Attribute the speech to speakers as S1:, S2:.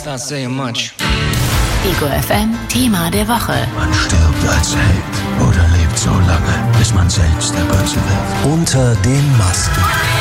S1: not saying much.
S2: Ego FM Thema der Woche.
S3: Man stirbt als Held oder lebt so lange, bis man selbst der Böse wird.
S4: Unter den Masken.